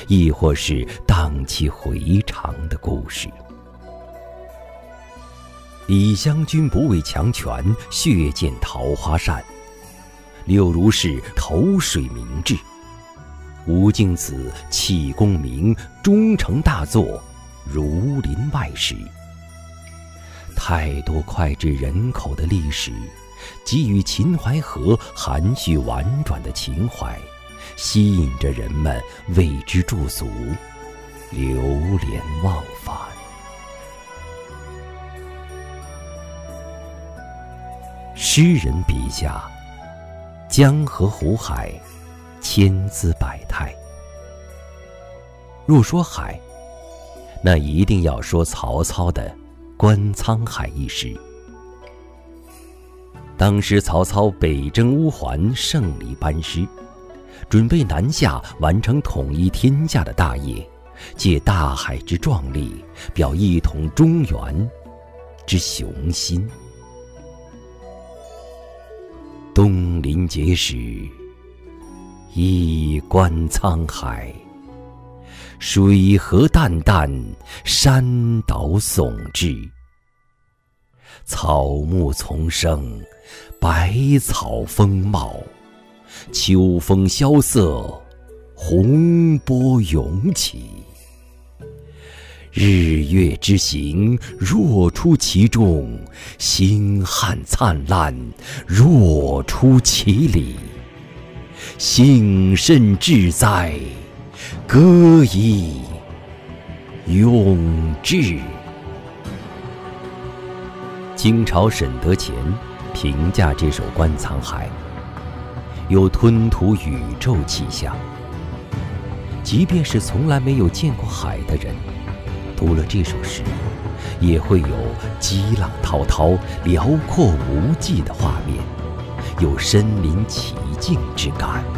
亦或是荡气回肠的故事。李香君不畏强权，血溅桃花扇；柳如是投水明志，吴敬梓弃功名，终成大作《儒林外史》。太多脍炙人口的历史，给予秦淮河含蓄婉转的情怀，吸引着人们为之驻足，流连忘返。诗人笔下，江河湖海，千姿百态。若说海，那一定要说曹操的观沧海一诗。当时曹操北征乌桓，胜利班师，准备南下完成统一天下的大业，借大海之壮丽，表一统中原之雄心。东临碣石，一观沧海，水河淡淡，山岛耸峙，草木丛生，百草丰茂，秋风萧瑟，洪波涌起。日月之行，若出其中；星汉灿烂，若出其里。幸甚至哉，歌以咏志。清朝沈德潜评价这首《观沧海》，有吞吐宇宙气象。即便是从来没有见过海的人，读了这首诗，也会有激浪滔滔、辽阔无际的画面，有身临其境之感。